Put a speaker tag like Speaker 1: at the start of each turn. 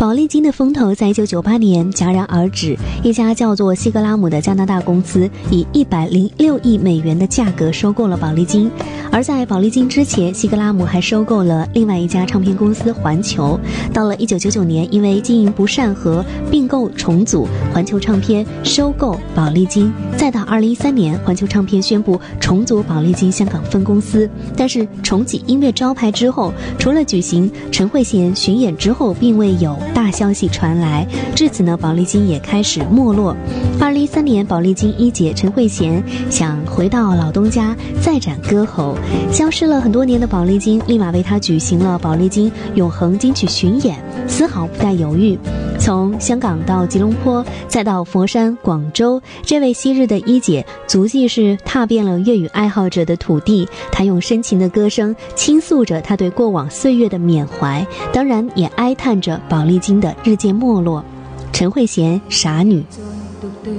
Speaker 1: 宝丽金的风头在1998年戛然而止，一家叫做西格拉姆的加拿大公司以106亿美元的价格收购了宝丽金。而在宝丽金之前，西格拉姆还收购了另外一家唱片公司环球。到了1999年，因为经营不善和并购重组，环球唱片收购宝丽金。再到2013年，环球唱片宣布重组宝丽金香港分公司。但是重启音乐招牌之后，除了举行陈慧娴巡演之后，并未有大消息传来。至此呢，宝丽金也开始没落。2013年，宝丽金一姐陈慧娴想回到老东家再展歌喉，消失了很多年的宝丽金立马为她举行了宝丽金永恒金曲巡演，丝毫不带犹豫。从香港到吉隆坡，再到佛山、广州，这位昔日的一姐足迹是踏遍了粤语爱好者的土地。她用深情的歌声倾诉着她对过往岁月的缅怀，当然也哀叹着宝丽金的日渐没落。陈慧娴，傻女。